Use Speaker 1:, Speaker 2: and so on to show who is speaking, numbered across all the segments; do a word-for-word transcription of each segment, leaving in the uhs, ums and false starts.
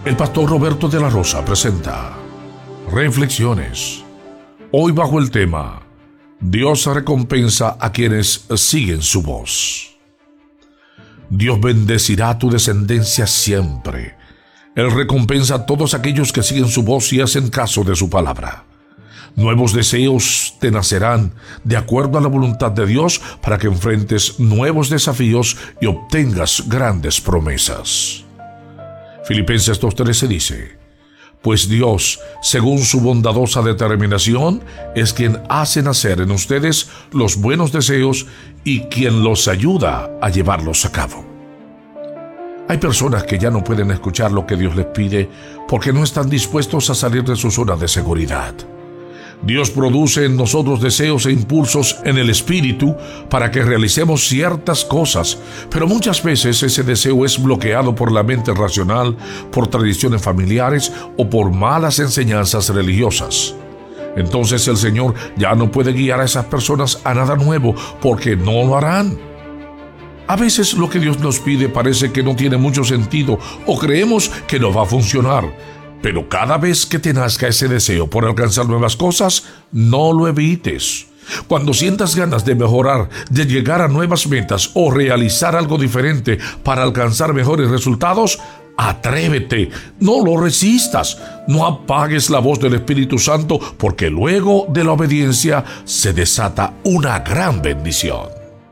Speaker 1: El pastor Roberto de la Rosa presenta Reflexiones. Hoy bajo el tema Dios recompensa a quienes siguen su voz. Dios bendecirá a tu descendencia siempre. Él recompensa a todos aquellos que siguen su voz y hacen caso de su palabra. Nuevos deseos te nacerán de acuerdo a la voluntad de Dios para que enfrentes nuevos desafíos y obtengas grandes promesas. Filipenses dos trece dice: Pues Dios, según su bondadosa determinación, es quien hace nacer en ustedes los buenos deseos y quien los ayuda a llevarlos a cabo. Hay personas que ya no pueden escuchar lo que Dios les pide porque no están dispuestos a salir de su zona de seguridad. Dios produce en nosotros deseos e impulsos en el espíritu para que realicemos ciertas cosas, pero muchas veces ese deseo es bloqueado por la mente racional, por tradiciones familiares o por malas enseñanzas religiosas. Entonces el Señor ya no puede guiar a esas personas a nada nuevo porque no lo harán. A veces lo que Dios nos pide parece que no tiene mucho sentido o creemos que no va a funcionar. Pero cada vez que te nazca ese deseo por alcanzar nuevas cosas, no lo evites. Cuando sientas ganas de mejorar, de llegar a nuevas metas o realizar algo diferente para alcanzar mejores resultados, atrévete, no lo resistas, no apagues la voz del Espíritu Santo, porque luego de la obediencia se desata una gran bendición.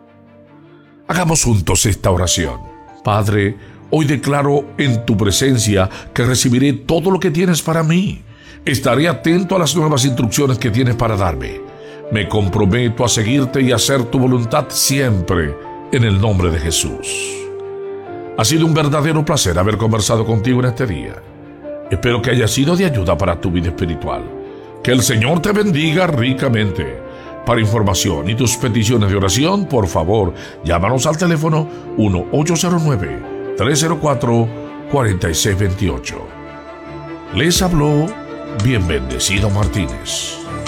Speaker 1: Hagamos juntos esta oración. Padre, hoy declaro en tu presencia que recibiré todo lo que tienes para mí. Estaré atento a las nuevas instrucciones que tienes para darme. Me comprometo a seguirte y a hacer tu voluntad siempre, en el nombre de Jesús. Ha sido un verdadero placer haber conversado contigo en este día. Espero que haya sido de ayuda para tu vida espiritual. Que el Señor te bendiga ricamente. Para información y tus peticiones de oración, por favor, llámanos al teléfono uno ocho cero nueve, tres cero cuatro, cuatro seis dos ocho. Les habló Bien Bendecido Martínez.